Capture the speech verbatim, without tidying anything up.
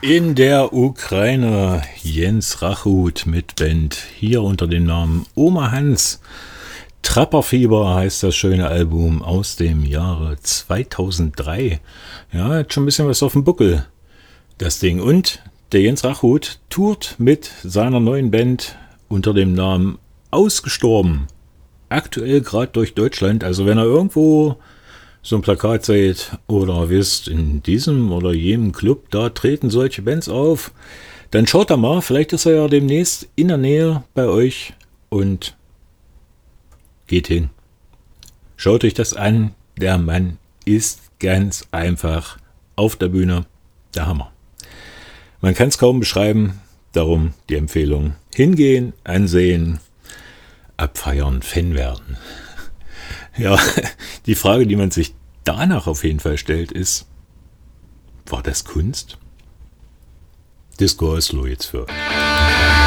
In der Ukraine Jens Rachut mit Band, hier unter dem Namen Oma Hans. Trapperfieber heißt das schöne Album aus dem Jahre zweitausenddrei. Ja, hat schon ein bisschen was auf dem Buckel, das Ding. Und der Jens Rachut tourt mit seiner neuen Band unter dem Namen Ausgestorben. Aktuell gerade durch Deutschland. Also wenn ihr irgendwo so ein Plakat seht oder wisst, in diesem oder jenem Club, da treten solche Bands auf, dann schaut da mal, vielleicht ist er ja demnächst in der Nähe bei euch und geht hin. Schaut euch das an, der Mann ist ganz einfach auf der Bühne der Hammer. Man kann es kaum beschreiben, darum die Empfehlung. Hingehen, ansehen, abfeiern, Fan werden. Ja, die Frage, die man sich danach auf jeden Fall stellt, ist, war das Kunst? Disco Oslo jetzt für